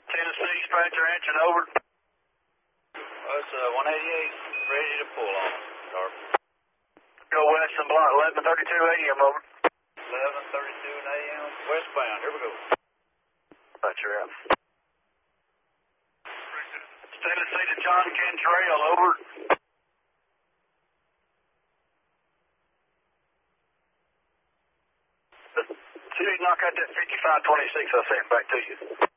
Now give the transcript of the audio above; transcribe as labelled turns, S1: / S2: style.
S1: Tennessee dispatcher answering over.
S2: It's 188, ready to pull on. Sharp.
S1: Go west and block 11:32 a.m. over.
S2: 11:32 a.m. Westbound. Here we go.
S1: Roger out. Tennessee to John Cantrell over. See if you knock out that 5526 I sent back to you.